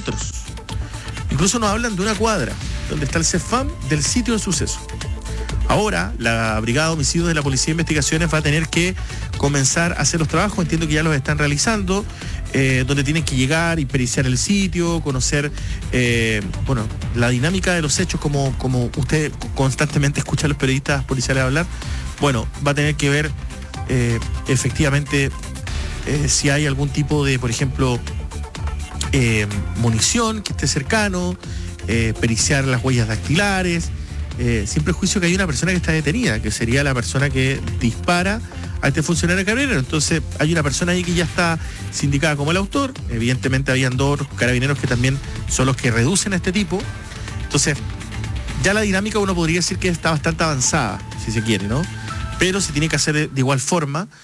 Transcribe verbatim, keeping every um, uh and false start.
metros. Incluso nos hablan de una cuadra, donde está el CEFAM del sitio del suceso. Ahora, la Brigada de Homicidios de la Policía de Investigaciones va a tener que comenzar a hacer los trabajos, entiendo que ya los están realizando, eh, donde tienen que llegar y periciar el sitio, conocer eh, bueno, la dinámica de los hechos, como, como usted constantemente escucha a los periodistas policiales hablar. Bueno, va a tener que ver eh, efectivamente eh, si hay algún tipo de, por ejemplo, eh, munición que esté cercano, eh, periciar las huellas dactilares. Eh, sin prejuicio que hay una persona que está detenida, que sería la persona que dispara a este funcionario carabinero. Entonces hay una persona ahí que ya está sindicada como el autor. Evidentemente habían dos carabineros que también son los que reducen a este tipo. Entonces ya la dinámica uno podría decir que está bastante avanzada, si se quiere, ¿no? Pero se tiene que hacer de igual forma,